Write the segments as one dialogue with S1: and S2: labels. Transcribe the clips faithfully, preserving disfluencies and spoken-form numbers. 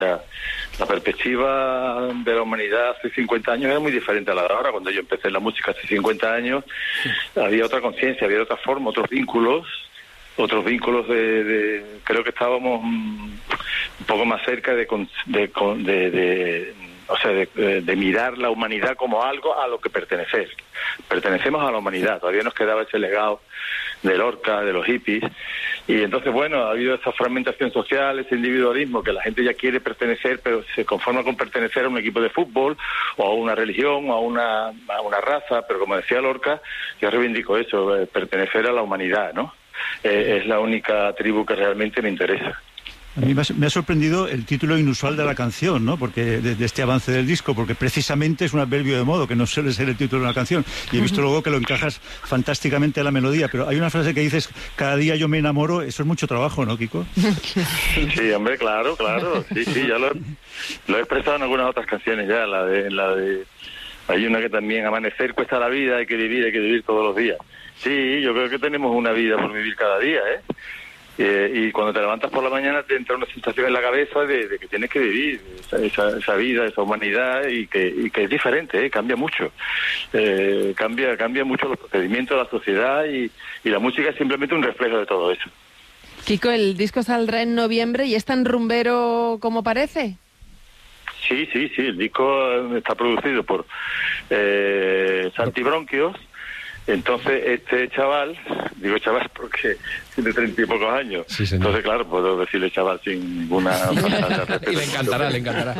S1: sea, la perspectiva de la humanidad hace cincuenta años era muy diferente a la de ahora. Cuando yo empecé en la música hace cincuenta años, sí, había otra conciencia, había otra forma, otros vínculos, otros vínculos de... de creo que estábamos un poco más cerca de... de, de, de o sea, de, de mirar la humanidad como algo a lo que pertenecer. Pertenecemos a la humanidad, todavía nos quedaba ese legado de Lorca, de los hippies, y entonces, bueno, ha habido esa fragmentación social, ese individualismo, que la gente ya quiere pertenecer, pero se conforma con pertenecer a un equipo de fútbol, o a una religión, o a una, a una raza, pero como decía Lorca, yo reivindico eso, eh, pertenecer a la humanidad, ¿no? Eh, es la única tribu que realmente me interesa.
S2: A mí me ha sorprendido el título inusual de la canción, ¿no? Porque de, de este avance del disco, porque precisamente es un adverbio de modo, que no suele ser el título de una canción. Y he visto luego que lo encajas fantásticamente a la melodía, pero hay una frase que dices, cada día yo me enamoro, eso es mucho trabajo, ¿no, Kiko?
S1: Sí, hombre, claro, claro, sí, sí, ya lo, lo he expresado en algunas otras canciones ya, la de, la de, hay una que también, amanecer cuesta la vida, hay que vivir, hay que vivir todos los días. Sí, yo creo que tenemos una vida por vivir cada día, ¿eh? Eh, y cuando te levantas por la mañana te entra una sensación en la cabeza de, de que tienes que vivir esa, esa, esa vida, esa humanidad, y que, y que es diferente, ¿eh? Cambia mucho, eh, cambia cambia mucho los procedimientos de la sociedad, y, y la música es simplemente un reflejo de todo eso.
S3: Kiko, el disco saldrá en noviembre y es tan rumbero como parece.
S1: Sí, sí, sí, el disco está producido por eh, Santi Bronquios. Entonces este chaval, digo chaval porque tiene treinta y pocos años, sí, entonces claro, puedo decirle chaval sin ninguna...
S4: Y le encantará, le encantará.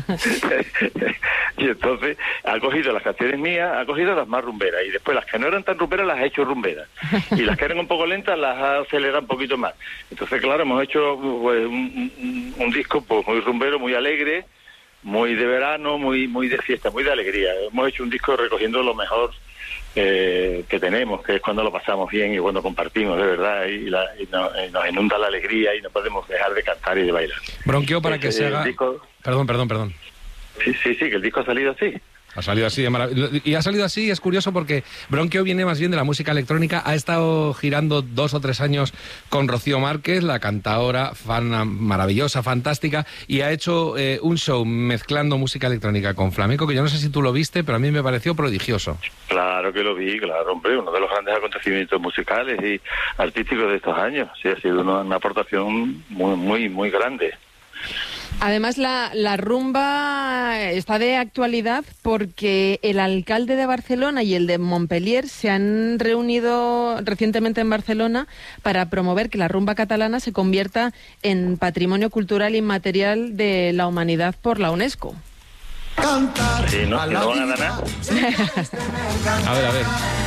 S1: Y entonces ha cogido las canciones mías, ha cogido las más rumberas, y después las que no eran tan rumberas las ha hecho rumberas, y las que eran un poco lentas las ha acelerado un poquito más. Entonces claro, hemos hecho pues, un, un, un disco pues muy rumbero, muy alegre, muy de verano, muy, muy de fiesta, muy de alegría. Hemos hecho un disco recogiendo lo mejor Eh, que tenemos, que es cuando lo pasamos bien y cuando compartimos de verdad, y, la, y, no, y nos inunda la alegría y no podemos dejar de cantar y de bailar.
S4: Bronquio, para que
S1: Ese,
S4: se haga...
S1: Disco...
S4: Perdón, perdón, perdón.
S1: Sí, sí, sí, que el disco ha salido así.
S4: Ha salido así de marav- y ha salido así, es curioso porque Bronquio viene más bien de la música electrónica, ha estado girando dos o tres años con Rocío Márquez, la cantaora, fan maravillosa, fantástica, y ha hecho eh, un show mezclando música electrónica con flamenco, que yo no sé si tú lo viste, pero a mí me pareció prodigioso.
S1: Claro que lo vi, claro, hombre, uno de los grandes acontecimientos musicales y artísticos de estos años. Sí, ha sido una, una aportación muy, muy, muy grande.
S3: Además, la, la rumba está de actualidad porque el alcalde de Barcelona y el de Montpellier se han reunido recientemente en Barcelona para promover que la rumba catalana se convierta en patrimonio cultural inmaterial de la humanidad por la UNESCO.
S1: Sí, ¿no? ¿Y no van a ganar?
S4: A ver, a ver.